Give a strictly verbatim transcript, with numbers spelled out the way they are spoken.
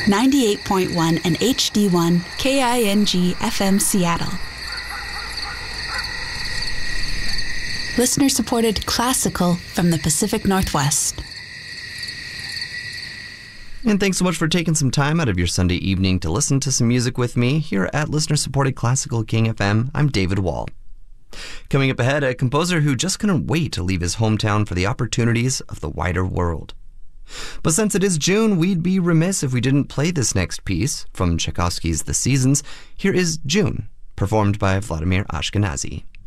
ninety-eight point one and H D one K I N G F M Seattle. Listener-supported classical from the Pacific Northwest. And thanks so much for taking some time out of your Sunday evening to listen to some music with me here at Listener-supported Classical King F M. I'm David Wall. Coming up ahead, a composer who just couldn't wait to leave his hometown for the opportunities of the wider world. But since it is June, we'd be remiss if we didn't play this next piece from Tchaikovsky's The Seasons. Here is June, performed by Vladimir Ashkenazy.